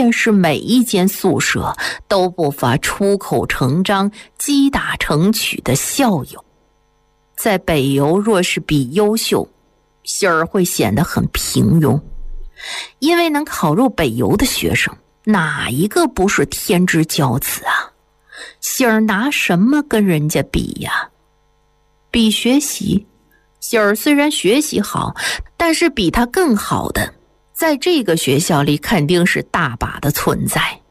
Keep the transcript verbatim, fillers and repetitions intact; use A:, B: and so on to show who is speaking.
A: 便是每一间宿舍都不乏出口成章、击打成曲的校友。在北邮若是比优秀，杏儿会显得很平庸，因为能考入北邮的学生哪一个不是天之骄子啊？杏儿拿什么跟人家比呀？比学习，杏儿虽然学习好，但是比他更好的在这个学校里肯定是大把的存在。